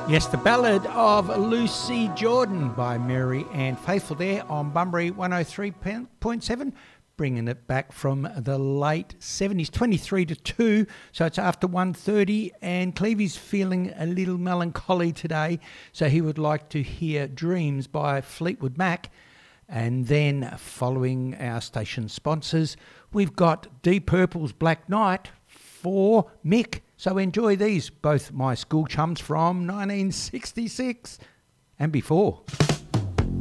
Yes, the Ballad of Lucy Jordan by Mary Ann Faithfull there on Bunbury 103.7, bringing it back from the late 70s, 23 to 2, so it's after 1:30, and Clevey's feeling a little melancholy today, so he would like to hear Dreams by Fleetwood Mac. And then, following our station sponsors, we've got Deep Purple's Black Knight for Mick. So enjoy these, both my school chums from 1966 and before.